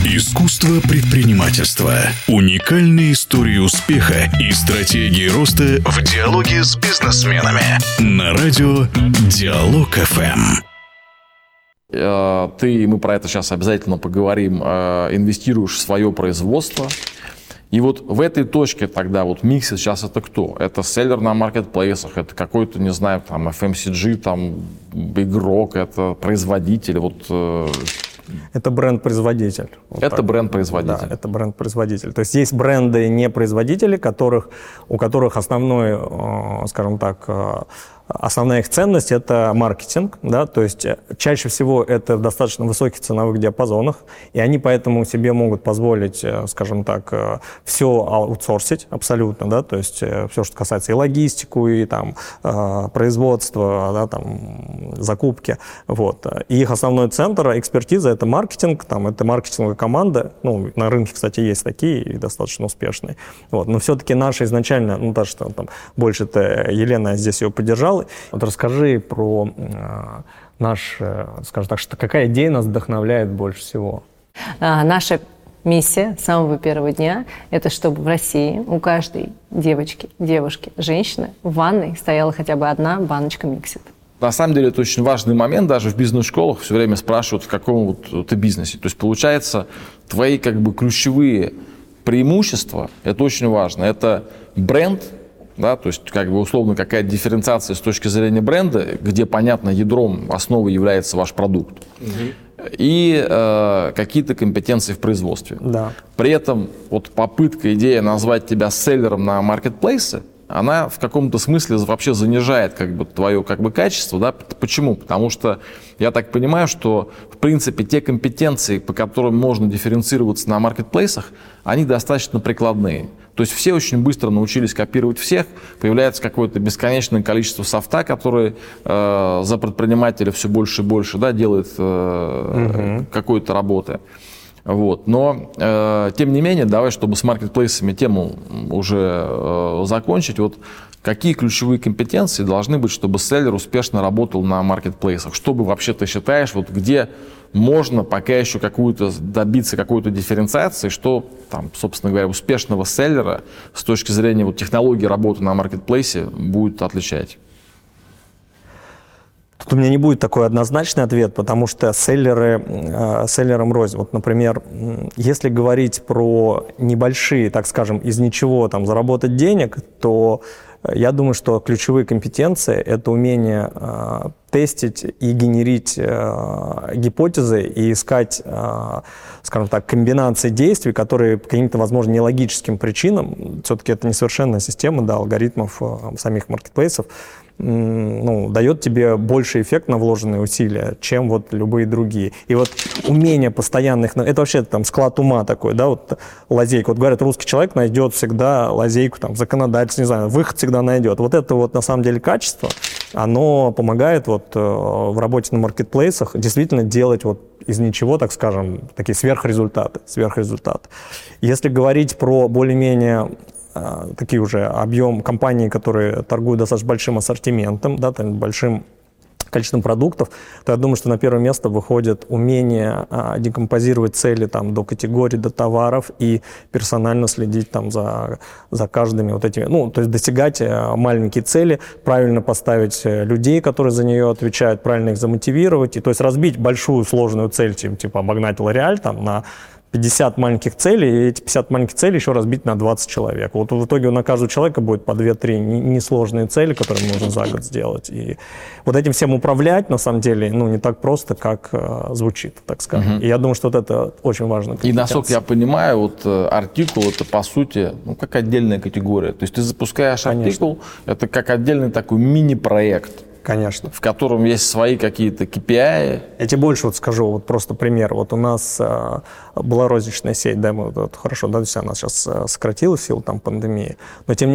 Искусство предпринимательства. Уникальные истории успеха и стратегии роста в диалоге с бизнесменами. На радио Диалог ФМ. Мы про это сейчас обязательно поговорим, инвестируешь в свое производство. И вот в этой точке тогда вот Mixit сейчас это кто? Это селлер на маркетплейсах, это какой-то, не знаю, там FMCG, там игрок, это производитель, Это бренд-производитель. Это бренд-производитель. Да, это бренд-производитель. То есть есть бренды не производители, у которых основной, скажем так, основная их ценность – это маркетинг, да, то есть чаще всего это в достаточно высоких ценовых диапазонах, и они поэтому себе могут позволить, скажем так, все аутсорсить абсолютно, да, то есть все, что касается и логистику, и там производства, да, там закупки, вот. И их основной центр экспертизы – это маркетинг, там, это маркетинговая команда, ну, на рынке, кстати, есть такие и достаточно успешные, вот. Но все-таки наша изначально, ну, даже там больше-то Елена здесь ее поддержала. Вот расскажи про скажем так, какая идея нас вдохновляет больше всего? Наша миссия с самого первого дня – это чтобы в России у каждой девочки, девушки, женщины в ванной стояла хотя бы одна баночка Mixit. На самом деле это очень важный момент, даже в бизнес-школах все время спрашивают, в каком вот ты бизнесе. То есть получается, твои как бы ключевые преимущества, это очень важно, это бренд, да, то есть как бы условно какая-то дифференциация с точки зрения бренда, где, понятно, ядром основы является ваш продукт. И какие-то компетенции в производстве. Да. При этом вот попытка, идея назвать тебя селлером на маркетплейсе, она в каком-то смысле вообще занижает как бы твое как бы качество, да? Почему? Потому что я так понимаю, что в принципе те компетенции, по которым можно дифференцироваться на маркетплейсах, они достаточно прикладные. То есть все очень быстро научились копировать всех, появляется какое-то бесконечное количество софта, который за предпринимателя все больше и больше, да, делает какой-то работы. Вот. Но, тем не менее, давай, чтобы с маркетплейсами тему уже закончить, вот какие ключевые компетенции должны быть, чтобы селлер успешно работал на маркетплейсах? Что бы вообще ты считаешь, вот где можно пока еще добиться какой-то дифференциации, что там, собственно говоря, успешного селлера с точки зрения вот технологии работы на маркетплейсе будет отличать? Тут у меня не будет такой однозначный ответ, потому что селлерам рознь. Вот, например, если говорить про небольшие, так скажем, из ничего там заработать денег, то я думаю, что ключевые компетенции – это умение тестить и генерить гипотезы и искать, скажем так, комбинации действий, которые по каким-то, возможно, нелогическим причинам, все-таки это несовершенная система, да, алгоритмов самих маркетплейсов, дает тебе больше эффект на вложенные усилия, чем вот любые другие. И вот умение постоянных... Это вообще там склад ума такой, да, вот лазейка. Вот говорят, русский человек найдет всегда лазейку, там, законодательство, не знаю, выход всегда найдет. Вот это вот на самом деле качество, оно помогает вот в работе на маркетплейсах действительно делать вот из ничего, так скажем, такие сверхрезультаты. Если говорить про более-менее такие уже объем компаний, которые торгуют достаточно большим ассортиментом, да, там, большим количеством продуктов, то я думаю, что на первое место выходит умение декомпозировать цели там, до категорий, до товаров и персонально следить там, за каждыми вот этими, то есть достигать маленькие цели, правильно поставить людей, которые за нее отвечают, правильно их замотивировать, и то есть разбить большую сложную цель, типа обогнать L'Oréal там, на 50 маленьких целей, и эти 50 маленьких целей еще разбить на 20 человек. Вот в итоге на каждого человека будет по 2-3 несложные цели, которые нужно за год сделать. И вот этим всем управлять, на самом деле, не так просто, как звучит, так скажем. И я думаю, что вот это очень важно. И насколько я понимаю, вот артикул это по сути, как отдельная категория. То есть ты запускаешь артикул, это как отдельный такой мини-проект. Конечно. В котором есть свои какие-то KPI. Я тебе больше вот скажу, вот просто пример. Вот у нас была розничная сеть, да, хорошо, да, то есть она сейчас сократилась в силу там пандемии, но тем не